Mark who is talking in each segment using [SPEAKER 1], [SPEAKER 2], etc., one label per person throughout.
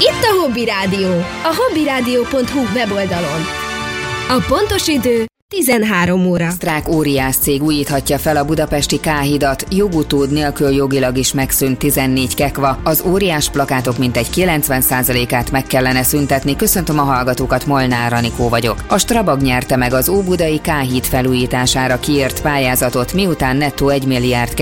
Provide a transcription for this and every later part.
[SPEAKER 1] Itt a Hobby Rádió, a hobbyradio.hu weboldalon. A pontos idő 13 óra.
[SPEAKER 2] Sztrák óriás cég újíthatja fel a budapesti K-hidat, jogutód nélkül jogilag is megszűnt 14 kekva. Az óriás plakátok mintegy 90%-át meg kellene szüntetni. Köszöntöm a hallgatókat, Molnár Anikó vagyok. A Strabag nyerte meg az óbudai K-híd felújítására kiírt pályázatot, miután nettó 1 milliárd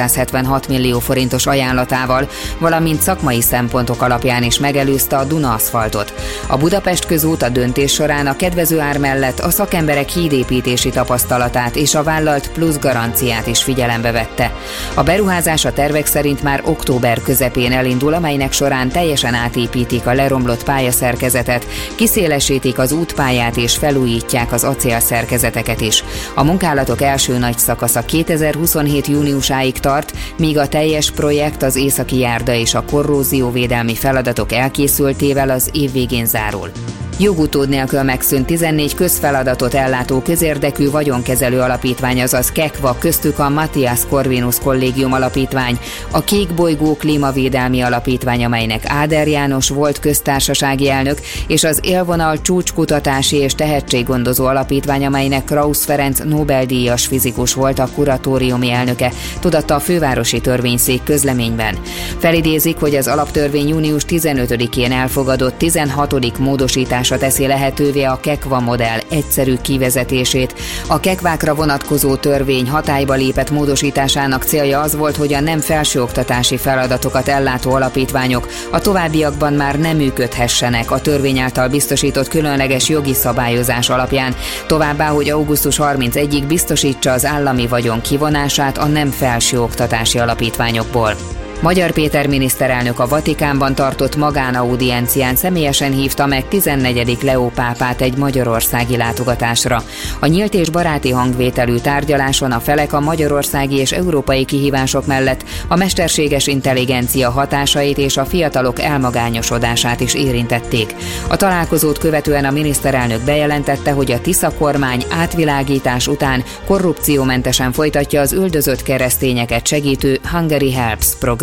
[SPEAKER 2] 276 millió forintos ajánlatával, valamint szakmai szempontok alapján is megelőzte a Duna aszfaltot. A Budapest közút a döntés során a kedvező ár mellett a szakemberek hídépítési tapasztalatát és a vállalt plusz garanciát is figyelembe vette. A beruházás a tervek szerint már október közepén elindul, amelynek során teljesen átépítik a leromlott pályaszerkezetet, kiszélesítik az útpályát és felújítják az acélszerkezeteket is. A munkálatok első nagy szakasza 2027 júniusáig tart, míg a teljes projekt az északi járda és a korrózióvédelmi feladatok elkészültével az év végén zárul. Jogutód nélkül megszűnt 14 közfeladatot ellátó közérdekű vagyonkezelő alapítvány, azaz KEKVA, köztük a Matthias Corvinus Kollégium Alapítvány, a Kék Bolygó Klímavédelmi Alapítvány, amelynek Áder János volt köztársasági elnök, és az Élvonal Csúcskutatási és Tehetséggondozó Alapítvány, amelynek Krausz Ferenc Nobel-díjas fizikus volt a kuratóriumi elnöke, tudatta a fővárosi törvényszék közleményben. Felidézik, hogy az alaptörvény június 15-én elfogadott 16. módosítás teszi lehetővé a KEKVA modell egyszerű kivezetését. A kekvákra vonatkozó törvény hatályba lépett módosításának célja az volt, hogy a nem felsőoktatási feladatokat ellátó alapítványok a továbbiakban már nem működhessenek a törvény által biztosított különleges jogi szabályozás alapján, továbbá, hogy augusztus 31-ig biztosítsa az állami vagyon kivonását a nem felsőoktatási alapítványokból. Magyar Péter miniszterelnök a Vatikánban tartott magánaudiencián személyesen hívta meg 14. Leó pápát egy magyarországi látogatásra. A nyílt és baráti hangvételű tárgyaláson a felek a magyarországi és európai kihívások mellett a mesterséges intelligencia hatásait és a fiatalok elmagányosodását is érintették. A találkozót követően a miniszterelnök bejelentette, hogy a Tisza kormány átvilágítás után korrupciómentesen folytatja az üldözött keresztényeket segítő Hungary Helps programot.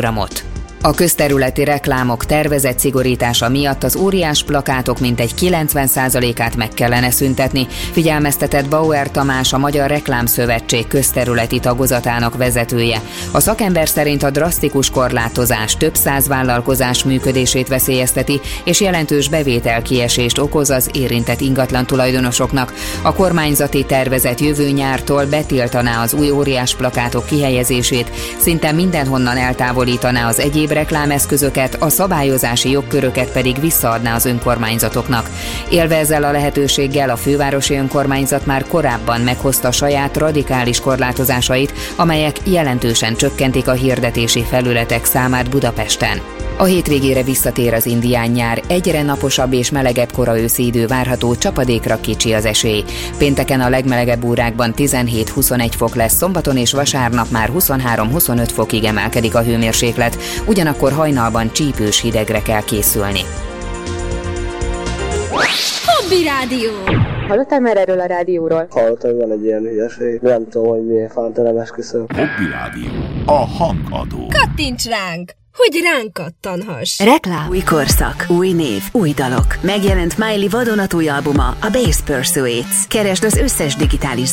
[SPEAKER 2] A közterületi reklámok tervezett szigorítása miatt az óriás plakátok mintegy 90%-át meg kellene szüntetni, figyelmeztetett Bauer Tamás, a Magyar Reklámszövetség közterületi tagozatának vezetője. A szakember szerint a drasztikus korlátozás több száz vállalkozás működését veszélyezteti, és jelentős bevételkiesést okoz az érintett ingatlan tulajdonosoknak. A kormányzati tervezet jövő nyártól betiltaná az új óriás plakátok kihelyezését, szinte mindenhonnan eltávolítaná az egyéb reklámeszközöket, a szabályozási jogköröket pedig visszaadná az önkormányzatoknak. Élve ezzel a lehetőséggel a fővárosi önkormányzat már korábban meghozta saját radikális korlátozásait, amelyek jelentősen csökkentik a hirdetési felületek számát Budapesten. A hétvégére visszatér az indián nyár, egyre naposabb és melegebb kora őszi idő várható, csapadékra kicsi az esély. Pénteken a legmelegebb órákban 17-21 fok lesz, szombaton és vasárnap már 23-25 fokig emelkedik a hőmérséklet, ugyanakkor hajnalban csípős hidegre kell készülni.
[SPEAKER 1] Hobby Rádió.
[SPEAKER 3] Hallottál már erről a rádióról?
[SPEAKER 4] Hallottam, hogy van egy ilyen hülyeség. Nem tudom, hogy miért fántelen esküszöm.
[SPEAKER 5] Hobby Rádió. A hangadó.
[SPEAKER 1] Kattints ránk, hogy ránk kattanhass.
[SPEAKER 6] Reklám. Új korszak, új név, új dalok. Megjelent Miley vadonatúj albuma, a Bass Pursuits. Keresd az összes digitális